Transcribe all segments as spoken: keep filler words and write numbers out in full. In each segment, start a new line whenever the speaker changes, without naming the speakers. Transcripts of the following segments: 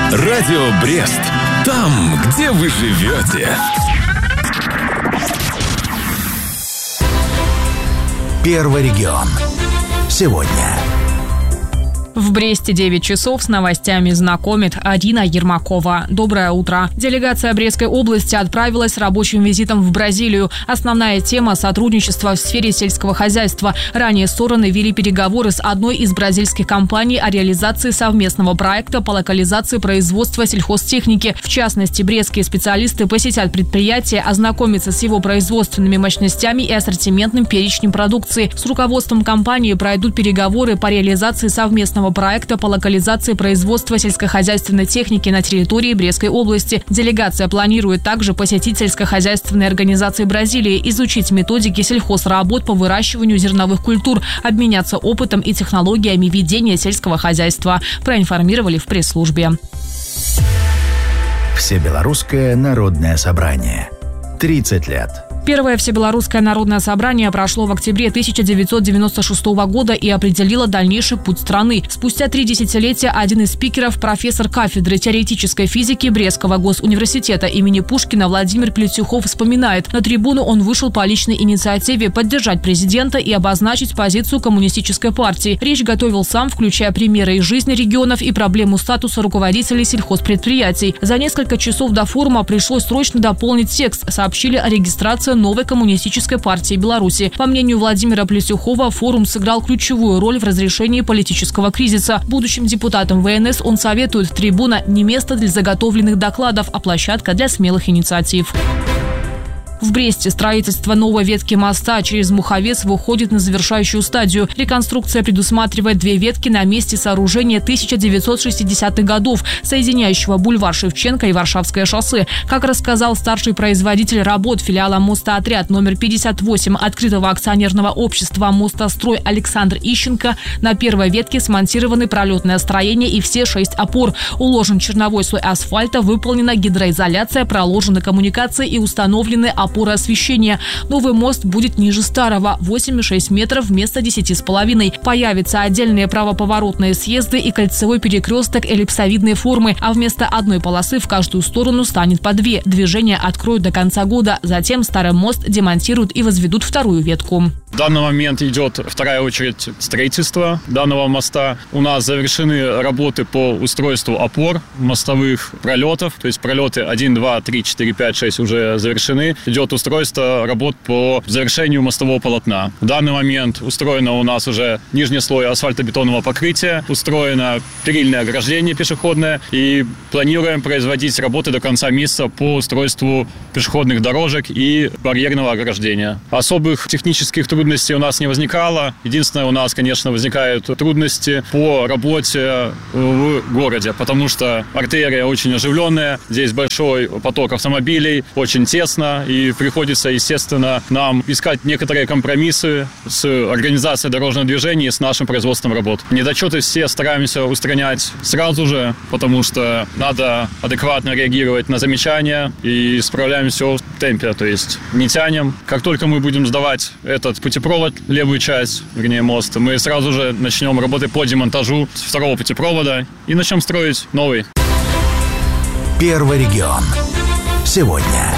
Радио Брест. Там, где вы живете.
Первый регион. Сегодня.
В Бресте девять часов с новостями знакомит Арина Ермакова. Доброе утро. Делегация Брестской области отправилась с рабочим визитом в Бразилию. Основная тема – сотрудничество в сфере сельского хозяйства. Ранее стороны вели переговоры с одной из бразильских компаний о реализации совместного проекта по локализации производства сельхозтехники. В частности, брестские специалисты посетят предприятие, ознакомятся с его производственными мощностями и ассортиментным перечнем продукции. С руководством компании пройдут переговоры по реализации совместного проекта по локализации производства сельскохозяйственной техники на территории Брестской области. Делегация планирует также посетить сельскохозяйственные организации Бразилии, изучить методики сельхозработ по выращиванию зерновых культур, обменяться опытом и технологиями ведения сельского хозяйства, проинформировали в пресс-службе.
Всебелорусское народное собрание. тридцать лет.
Первое Всебелорусское народное собрание прошло в октябре тысяча девятьсот девяносто шестого года и определило дальнейший путь страны. Спустя три десятилетия один из спикеров, профессор кафедры теоретической физики Брестского госуниверситета имени Пушкина Владимир Плетюхов вспоминает, на трибуну он вышел по личной инициативе поддержать президента и обозначить позицию коммунистической партии. Речь готовил сам, включая примеры из жизни регионов и проблему статуса руководителей сельхозпредприятий. За несколько часов до форума пришлось срочно дополнить текст, сообщили о регистрации новой коммунистической партии Беларуси. По мнению Владимира Плетюхова, форум сыграл ключевую роль в разрешении политического кризиса. Будущим депутатам вэ эн эс он советует: трибуна не место для заготовленных докладов, а площадка для смелых инициатив. В Бресте строительство новой ветки моста через Муховец выходит на завершающую стадию. Реконструкция предусматривает две ветки на месте сооружения тысяча девятьсот шестидесятых годов, соединяющего бульвар Шевченко и Варшавское шоссе. Как рассказал старший производитель работ филиала «Мостоотряд» номер пятьдесят восемь открытого акционерного общества «Мостострой» Александр Ищенко, на первой ветке смонтированы пролетное строение и все шесть опор. Уложен черновой слой асфальта, выполнена гидроизоляция, проложены коммуникации и установлены опоры. опоры освещения. Новый мост будет ниже старого – восемь и шесть метров вместо десяти с половиной. Появятся отдельные правоповоротные съезды и кольцевой перекресток эллипсовидной формы, а вместо одной полосы в каждую сторону станет по две. Движение откроют до конца года. Затем старый мост демонтируют и возведут вторую ветку.
В данный момент идет вторая очередь строительства данного моста. У нас завершены работы по устройству опор мостовых пролетов. То есть пролеты один, два, три, четыре, пять, шесть уже завершены. Идет устройство работ по завершению мостового полотна. В данный момент устроено у нас уже нижний слой асфальтобетонного покрытия, устроено перильное ограждение пешеходное, и планируем производить работы до конца месяца по устройству пешеходных дорожек и барьерного ограждения. Особых технических трудностей у нас не возникало. Единственное, у нас, конечно, возникают трудности по работе в городе, потому что артерия очень оживленная, здесь большой поток автомобилей, очень тесно, и приходится, естественно, нам искать некоторые компромиссы с организацией дорожного движения и с нашим производством работ. Недочеты все стараемся устранять сразу же, потому что надо адекватно реагировать на замечания, и исправляем все в темпе, то есть не тянем. Как только мы будем сдавать этот путепровод, левую часть, вернее мост, мы сразу же начнем работы по демонтажу второго путепровода и начнем строить новый.
Первый регион. Сегодня.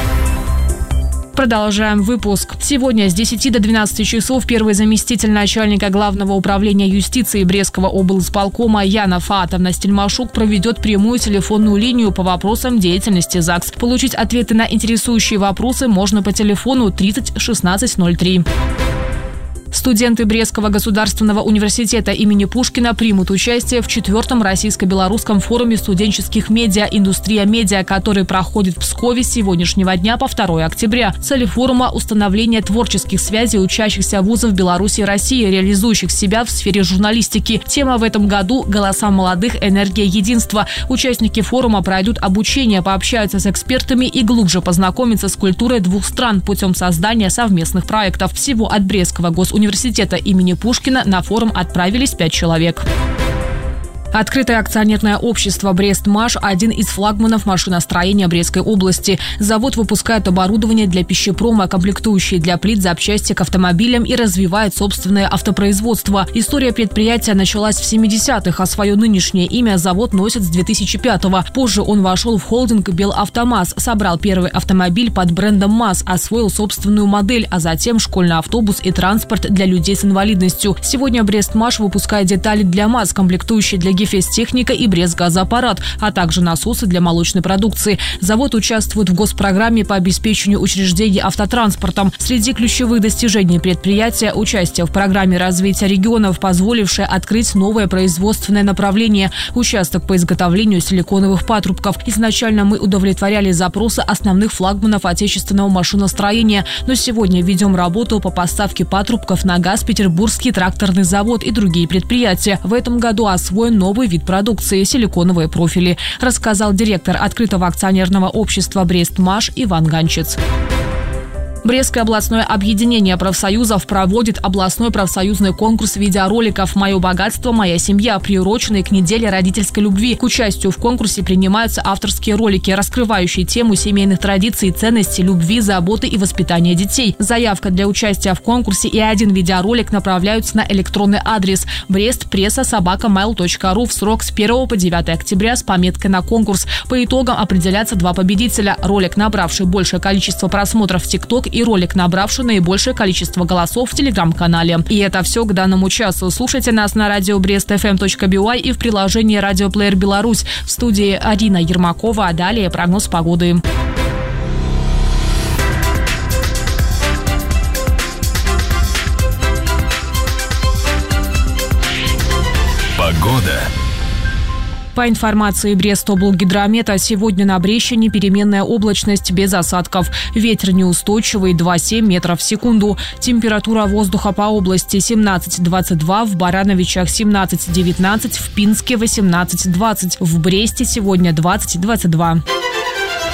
Продолжаем выпуск. Сегодня с десяти до двенадцати часов первый заместитель начальника Главного управления юстиции Брестского облсполкома Яна Фаатовна Стельмашук проведет прямую телефонную линию по вопросам деятельности ЗАГС. Получить ответы на интересующие вопросы можно по телефону тридцать шестнадцать ноль три. Студенты Брестского государственного университета имени Пушкина примут участие в четвертом российско-белорусском форуме студенческих медиа «Индустрия медиа», который проходит в Пскове с сегодняшнего дня по второе октября. Цель форума – установление творческих связей учащихся вузов Беларуси и России, реализующих себя в сфере журналистики. Тема в этом году – «Голоса молодых. Энергия единства». Участники форума пройдут обучение, пообщаются с экспертами и глубже познакомятся с культурой двух стран путем создания совместных проектов. Всего от Брестского госуниверситета университета имени Пушкина на форум отправились пять человек. Открытое акционерное общество «Брест-Маш» – один из флагманов машиностроения Брестской области. Завод выпускает оборудование для пищепрома, комплектующие для плит, запчасти к автомобилям и развивает собственное автопроизводство. История предприятия началась в семидесятых, а свое нынешнее имя завод носит с две тысячи пятого. Позже он вошел в холдинг «Белавтомаз», собрал первый автомобиль под брендом МАЗ, освоил собственную модель, а затем школьный автобус и транспорт для людей с инвалидностью. Сегодня «Брест-Маш» выпускает детали для МАЗ, комплектующие для «Гефест-Техника» и «Брестгазаппарат», а также насосы для молочной продукции. Завод участвует в госпрограмме по обеспечению учреждений автотранспортом. Среди ключевых достижений предприятия – участие в программе развития регионов, позволившее открыть новое производственное направление – участок по изготовлению силиконовых патрубков. Изначально мы удовлетворяли запросы основных флагманов отечественного машиностроения, но сегодня ведем работу по поставке патрубков на газ Петербургский тракторный завод и другие предприятия. В этом году освоен новый Новый вид продукции – силиконовые профили, рассказал директор открытого акционерного общества «Брест-Маш» Иван Ганчец. Брестское областное объединение профсоюзов проводит областной профсоюзный конкурс видеороликов «Мое богатство. Моя семья», приуроченный к неделе родительской любви. К участию в конкурсе принимаются авторские ролики, раскрывающие тему семейных традиций, ценностей, любви, заботы и воспитания детей. Заявка для участия в конкурсе и один видеоролик направляются на электронный адрес брест пресса собака майл точка ру в срок с первого по девятое октября с пометкой на конкурс. По итогам определятся два победителя. Ролик, набравший большее количество просмотров в ТикТок, и ролик, набравший наибольшее количество голосов в телеграм-канале. И это все к данному часу. Слушайте нас на радио брест эф эм точка би уай и в приложении «Радиоплеер Беларусь». В студии Арина Ермакова, а далее прогноз погоды.
Погода.
По информации Брестоблгидромета, сегодня на Брещине переменная облачность без осадков. Ветер неустойчивый два целых семь метров в секунду. Температура воздуха по области семнадцать двадцать два, в Барановичах семнадцать девятнадцать, в Пинске восемнадцать двадцать. В Бресте сегодня двадцать двадцать два.